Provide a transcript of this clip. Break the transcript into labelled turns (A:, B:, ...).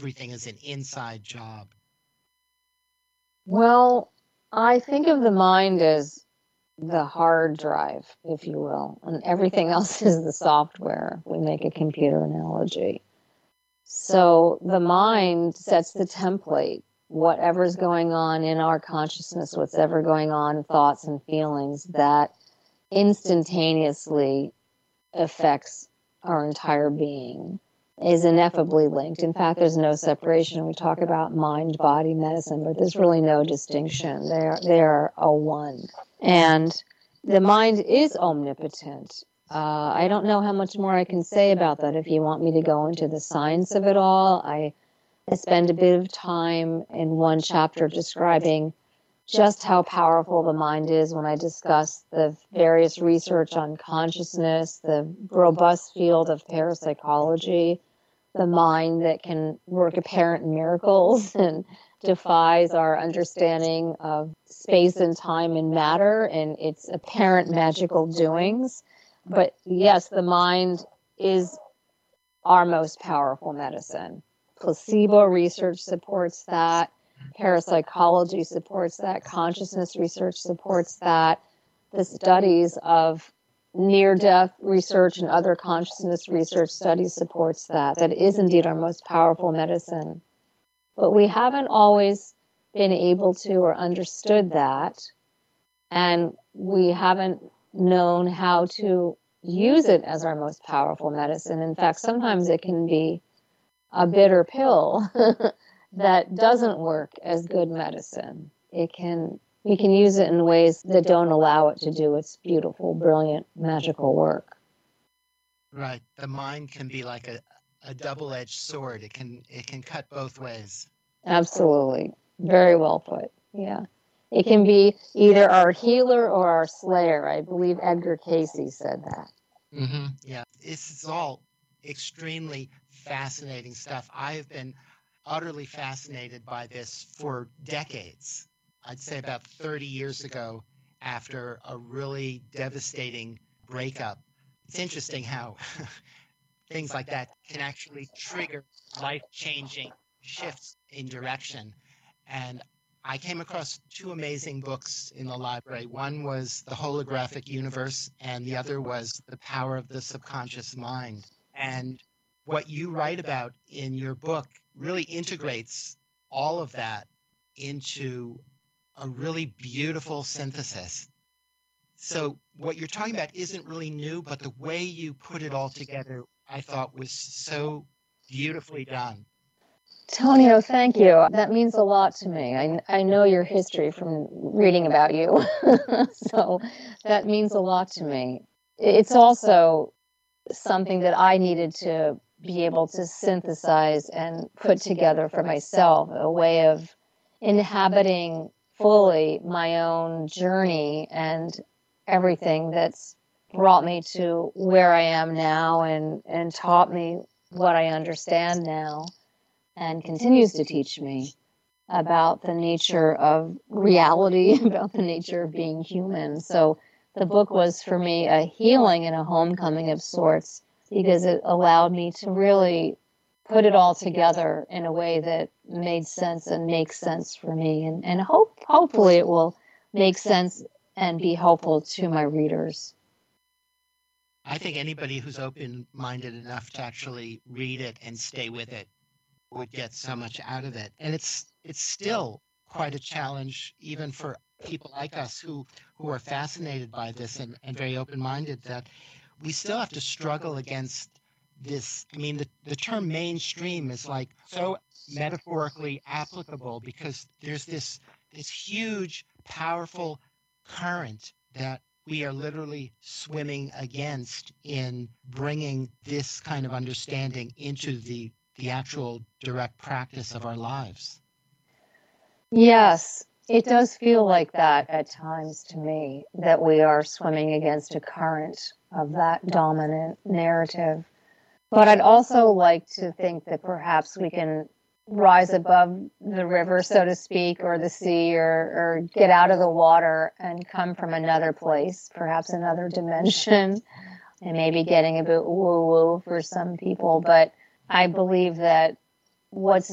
A: everything is an inside job?
B: Well, I think of the mind as the hard drive, if you will, and everything else is the software. We make a computer analogy. So the mind sets the template, whatever's going on in our consciousness, what's ever going on, thoughts and feelings, that instantaneously affects our entire being, is ineffably linked. In fact, there's no separation. We talk about mind body medicine, but there's really no distinction. They are a one. And the mind is omnipotent. I don't know how much more I can say about that. If you want me to go into the science of it all, I spend a bit of time in one chapter describing just how powerful the mind is when I discuss the various research on consciousness, the robust field of parapsychology, the mind that can work apparent miracles and defies our understanding of space and time and matter and its apparent magical doings. But yes, the mind is our most powerful medicine. Placebo research supports that. Parapsychology supports that. Consciousness research supports that. The studies of near-death research and other consciousness research studies supports that. That is indeed our most powerful medicine. But we haven't always been able to or understood that, and we haven't known how to use it as our most powerful medicine. In fact, sometimes it can be a bitter pill that doesn't work as good medicine. We can use it in ways that don't allow it to do its beautiful, brilliant, magical work.
A: Right. The mind can be like a double-edged sword. It can cut both ways.
B: Absolutely. Very well put. Yeah. It can be either our healer or our slayer. I believe Edgar Cayce said that.
A: Mm-hmm. Yeah. This is all extremely fascinating stuff. I have been utterly fascinated by this for decades. I'd say about 30 years ago, after a really devastating breakup. It's interesting how things like that can actually trigger life-changing shifts in direction. And I came across two amazing books in the library. One was The Holographic Universe, and the other was The Power of the Subconscious Mind. And what you write about in your book really integrates all of that into a really beautiful synthesis. So what you're talking about isn't really new, but the way you put it all together, I thought was so beautifully done.
B: Tonio, thank you. That means a lot to me. I know your history from reading about you. So that means a lot to me. It's also something that I needed to be able to synthesize and put together for myself, a way of inhabiting fully my own journey and everything that's brought me to where I am now and taught me what I understand now and continues to teach me about the nature of reality, about the nature of being human. So the book was for me a healing and a homecoming of sorts because it allowed me to really put it all together in a way that made sense and makes sense for me. And hopefully it will make sense and be helpful to my readers.
A: I think anybody who's open-minded enough to actually read it and stay with it would get so much out of it. And it's still quite a challenge, even for people like us who are fascinated by this and very open-minded, that we still have to struggle against this. I mean, the term mainstream is like so metaphorically applicable because there's this huge, powerful current that we are literally swimming against in bringing this kind of understanding into the actual direct practice of our lives.
B: Yes, it does feel like that at times to me, that we are swimming against a current of that dominant narrative. But I'd also like to think that perhaps we can rise above the river, so to speak, or the sea, or get out of the water and come from another place, perhaps another dimension. And maybe getting a bit woo-woo for some people, but I believe that what's